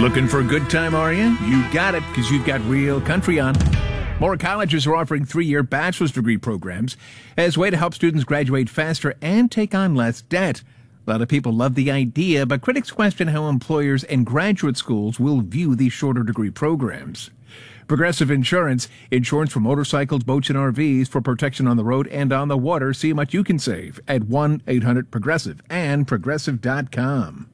Looking for a good time, are you? You got it, because you've got Real Country on. More colleges are offering 3-year bachelor's degree programs as a way to help students graduate faster and take on less debt. A lot of people love the idea, but critics question how employers and graduate schools will view these shorter degree programs. Progressive Insurance for motorcycles, boats, and RVs for protection on the road and on the water. See how much you can save at 1-800-PROGRESSIVE and Progressive.com.